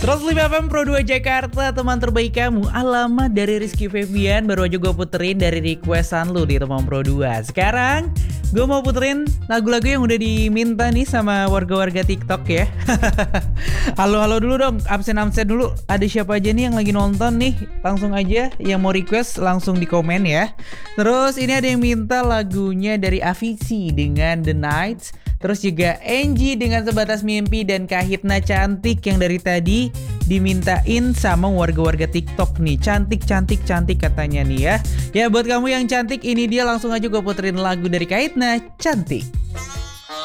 105 FM Pro 2 Jakarta, teman terbaik kamu. Alamat dari Rizky Febian, baru aja gue puterin dari requestan lu di teman Pro 2. Sekarang gue mau puterin lagu-lagu yang udah diminta nih sama warga-warga TikTok ya. Halo dulu dong, absen dulu. Ada siapa aja nih yang lagi nonton nih? Langsung aja yang mau request langsung di komen ya. Terus ini ada yang minta lagunya dari Avicii dengan The Nights. Terus juga Angie dengan Sebatas Mimpi dan Kahitna Cantik yang dari tadi dimintain sama warga-warga TikTok nih. Cantik katanya nih ya. Ya buat kamu yang cantik, ini dia langsung aja gue puterin lagu dari Kahitna Cantik.